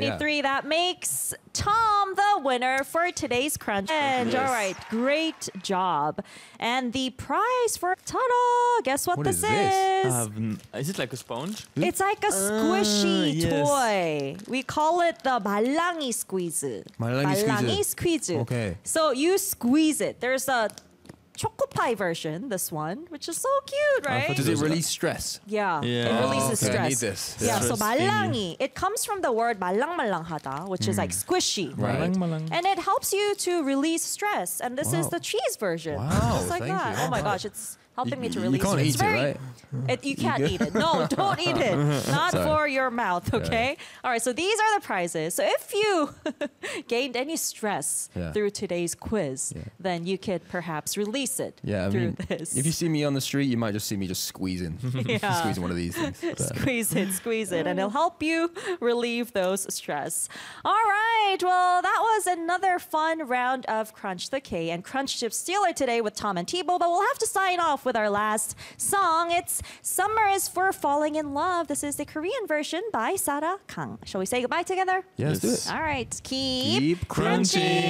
23. That makes Tom the winner for today's Crunch. And all right, great job. And the prize for ta-da! Guess what this is? Is it like a sponge? It's like a squishy yes. toy. We call it the 말랑이 squeeze. 말랑이 squeeze. Okay. So you squeeze it. There's a choco pie version, this one, which is so cute, right? Does it release stress? Yeah, Yeah. it releases okay. stress. I need this. Yeah, so Stress 말랑이, it comes from the word 말랑말랑하다, which is like squishy, right? 말랑말랑. And it helps you to release stress. And this is Wow. the cheese version. Wow, Just like thank that. you. Oh my gosh, it's helping me to You release can't it. eat It's it, very, right? you can't eat it. No, don't eat it. Not for your mouth, okay? All right, so these are the prizes. So if you gained any stress through today's quiz, then you could perhaps release it Yeah, I through mean, this. if you see me on the street, you might just see me just squeezing, squeezing one of these things. Squeeze it, and it'll help you relieve those stress. All right, well, that was another fun round of Crunch the K and Crunch Chip Stealer today with Tom and Thibault, but we'll have to sign off with our last song. It's Summer is for Falling in Love. This is the Korean version by Sara Kang. Shall we say goodbye together? Yeah, let's do it. All right, keep Keep crunching.